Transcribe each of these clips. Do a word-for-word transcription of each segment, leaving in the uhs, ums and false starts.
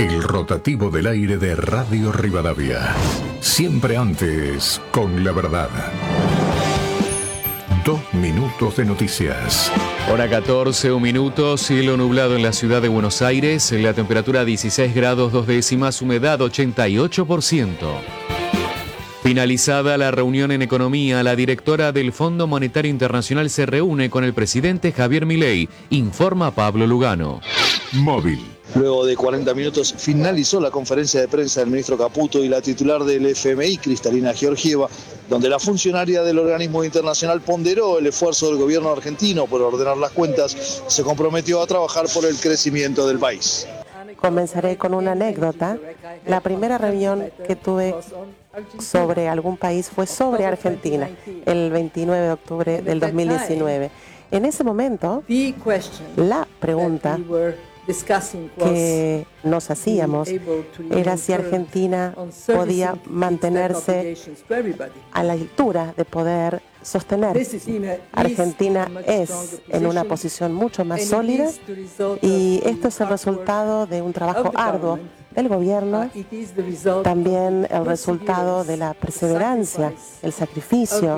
El rotativo del aire de Radio Rivadavia. Siempre antes, con la verdad. Dos minutos de noticias. Hora catorce, un minuto, cielo nublado en la ciudad de Buenos Aires, la temperatura dieciséis grados dos décimas, humedad ochenta y ocho por ciento. Finalizada la reunión en economía, la directora del Fondo Monetario Internacional se reúne con el presidente Javier Milei, informa Pablo Lugano. Móvil. Luego de cuarenta minutos finalizó la conferencia de prensa del ministro Caputo y la titular del F M I, Cristalina Georgieva, donde la funcionaria del organismo internacional ponderó el esfuerzo del gobierno argentino por ordenar las cuentas, se comprometió a trabajar por el crecimiento del país. Comenzaré con una anécdota. La primera reunión que tuve sobre algún país fue sobre Argentina, el veintinueve de octubre del dos mil diecinueve. En ese momento, la pregunta que nos hacíamos era si Argentina podía mantenerse a la altura de poder sostener. Argentina es en una posición mucho más sólida y esto es el resultado de un trabajo arduo del gobierno, también el resultado de la perseverancia, el sacrificio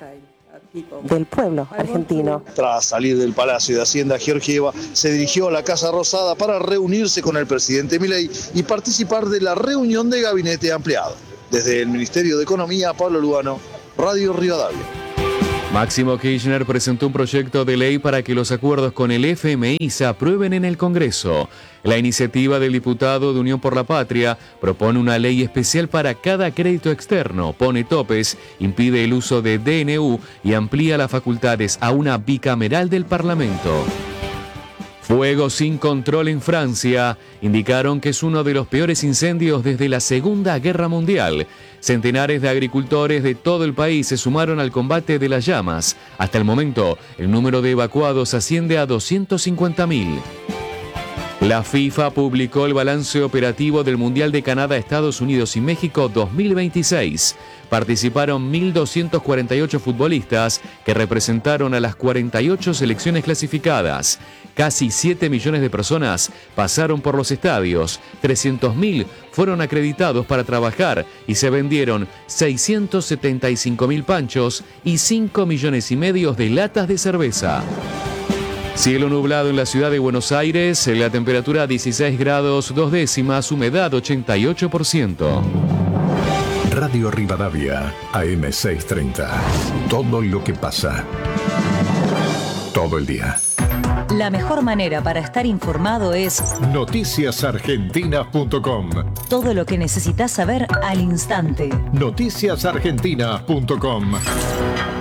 del pueblo argentino. Tras salir del Palacio de Hacienda, Georgieva se dirigió a la Casa Rosada para reunirse con el presidente Milei y participar de la reunión de gabinete ampliado. Desde el Ministerio de Economía, Pablo Lugano, Radio Rivadavia. Máximo Kirchner presentó un proyecto de ley para que los acuerdos con el F M I se aprueben en el Congreso. La iniciativa del diputado de Unión por la Patria propone una ley especial para cada crédito externo, pone topes, impide el uso de D N U y amplía las facultades a una bicameral del Parlamento. Fuego sin control en Francia indicaron que es uno de los peores incendios desde la Segunda Guerra Mundial. Centenares de agricultores de todo el país se sumaron al combate de las llamas. Hasta el momento, el número de evacuados asciende a doscientos cincuenta mil. La FIFA publicó el balance operativo del Mundial de Canadá, Estados Unidos y México dos mil veintiséis. Participaron mil doscientos cuarenta y ocho futbolistas que representaron a las cuarenta y ocho selecciones clasificadas. Casi siete millones de personas pasaron por los estadios, trescientos mil fueron acreditados para trabajar y se vendieron seiscientos setenta y cinco mil panchos y cinco millones y medio de latas de cerveza. Cielo nublado en la ciudad de Buenos Aires, la temperatura dieciséis grados dos décimas, humedad ochenta y ocho por ciento. Radio Rivadavia, A M seiscientos treinta. Todo lo que pasa. Todo el día. La mejor manera para estar informado es noticias argentinas punto com. Todo lo que necesitas saber al instante. noticias argentinas punto com.